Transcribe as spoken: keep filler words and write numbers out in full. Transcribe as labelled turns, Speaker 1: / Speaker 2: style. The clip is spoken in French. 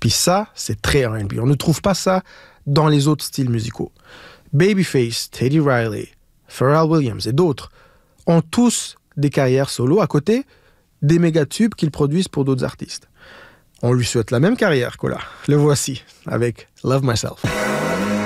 Speaker 1: Puis ça, c'est très R and B. On ne trouve pas ça dans les autres styles musicaux. Babyface, Teddy Riley, Pharrell Williams et d'autres ont tous des carrières solo à côté des méga-tubes qu'ils produisent pour d'autres artistes. On lui souhaite la même carrière, Kola. Le voici avec Love Myself.